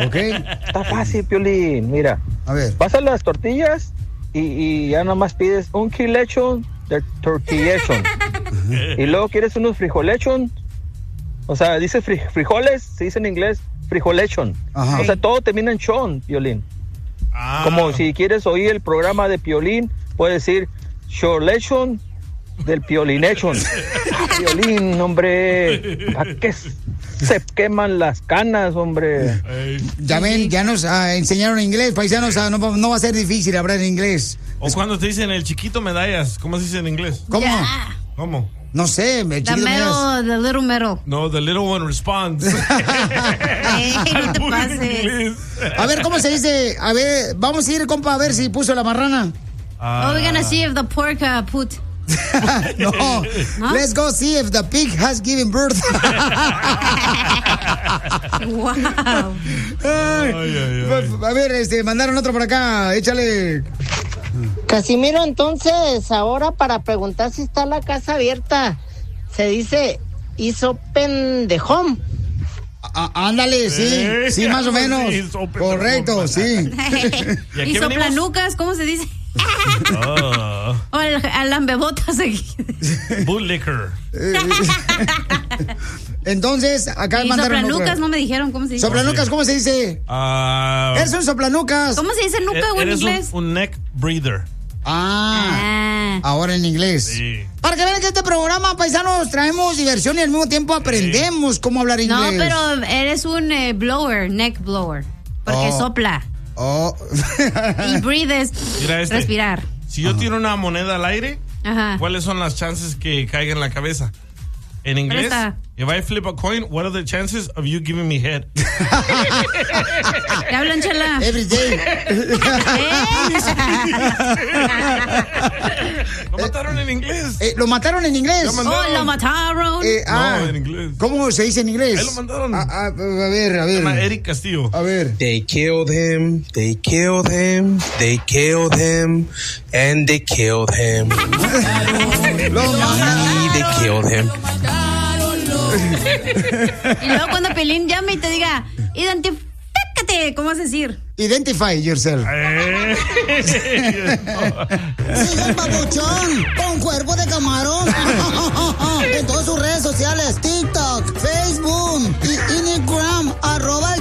¿Ok? Está fácil, Piolín. Mira, a ver, pasas las tortillas y ya nomás pides un kilechon de tortillechon. Y luego quieres unos frijolechon. O sea, dice frijoles, se dice en inglés frijolechon. Ajá. O sea, todo termina en chon, Piolín. Como si quieres oír el programa de Piolín, puedes decir Cholechon del Piolinechon. Piolín, hombre, ¿a qué se queman las canas, hombre? Ya ven, ya nos enseñaron inglés, paisanos, no va a ser difícil hablar en inglés. O cuando te dicen el chiquito medallas, ¿cómo se dice en inglés? ¿Cómo? Yeah. ¿Cómo? No sé, el The chiquito medal, the little medal. No, the little one responds. No te pases. A ver, ¿cómo se dice? A ver, vamos a ir, compa, a ver si puso la marrana. We're gonna see if the pork put. No, let's go see if the pig has given birth. Wow. A ver, mandaron otro por acá, échale. Casimiro, entonces, ahora para preguntar si está la casa abierta, se dice hizo pendejón. Ándale, sí, más o menos. Sí, correcto, sí. ¿Y soplanucas? ¿Cómo se dice? O el lambebotas. Bootlicker. Entonces, acá y mandaron soplanucas, otra. no me dijeron cómo se dice. Soplanucas, ¿cómo se dice? Eres un soplanucas. ¿Cómo se dice nuca o en Eres inglés? un neck breather. Ahora en inglés. Sí. Para que vean que este programa, paisanos, traemos diversión y al mismo tiempo aprendemos cómo hablar inglés. No, pero eres un blower, neck blower. Porque sopla. Y breathe es respirar. Si yo tiro una moneda al aire, Ajá. ¿cuáles son las chances que caiga en la cabeza? En inglés, Presta. if I flip a coin, what are the chances of you giving me head? ¿Te hablan, chela? Every day. Lo mataron en inglés. ¿Lo mataron en inglés? Lo mandaron. Lo mataron. No, en inglés. ¿Cómo se dice en inglés? Ahí lo mandaron. A ver. Se llama Eric Castillo. A ver. They killed him, they killed him, they killed him, and they killed him. Y they killed him. Y luego cuando Pelín llame y te diga, identifícate, ¿cómo vas a decir? Identify yourself. Sigue el babuchón con cuerpo de camarón en todas sus redes sociales, TikTok, Facebook.